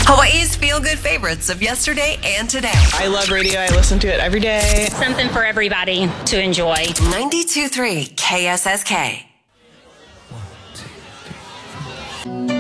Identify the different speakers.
Speaker 1: Hawaii's feel-good favorites of yesterday and today.
Speaker 2: I love radio. I listen to it every day.
Speaker 3: Something for everybody to enjoy.
Speaker 1: 92.3 KSSK.
Speaker 4: 1, 2, 3.